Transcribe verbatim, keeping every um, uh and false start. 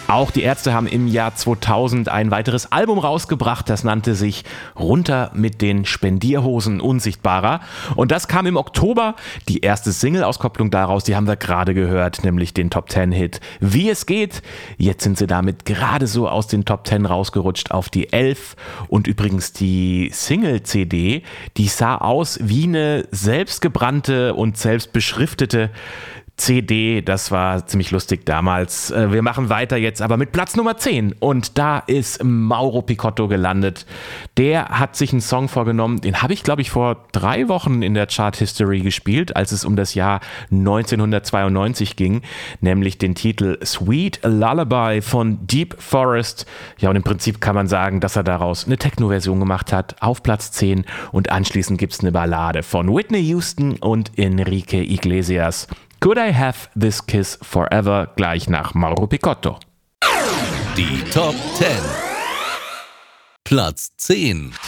Auch die Ärzte haben im Jahr zweitausend ein weiteres Album rausgebracht, das nannte sich Runter mit den Spendierhosen Unsichtbarer. Und das kam im Oktober. Die erste Single-Auskopplung daraus, die haben wir gerade gehört, nämlich den Top-Ten-Hit Wie es geht. Jetzt sind sie damit gerade so aus den Top Ten rausgerutscht auf die elf. Und übrigens die Single-C D, die sah aus wie eine selbstgebrannte und selbstbeschriftete C D, das war ziemlich lustig damals. Wir machen weiter jetzt aber mit Platz Nummer zehn und da ist Mauro Picotto gelandet. Der hat sich einen Song vorgenommen, den habe ich glaube ich vor drei Wochen in der Chart History gespielt, als es um das Jahr neunzehnhundertzweiundneunzig ging, nämlich den Titel Sweet Lullaby von Deep Forest. Ja, und im Prinzip kann man sagen, dass er daraus eine Techno-Version gemacht hat auf Platz zehn und anschließend gibt es eine Ballade von Whitney Houston und Enrique Iglesias. Could I Have This Kiss Forever, gleich nach Mauro Picotto. Die Top Ten. Platz zehn.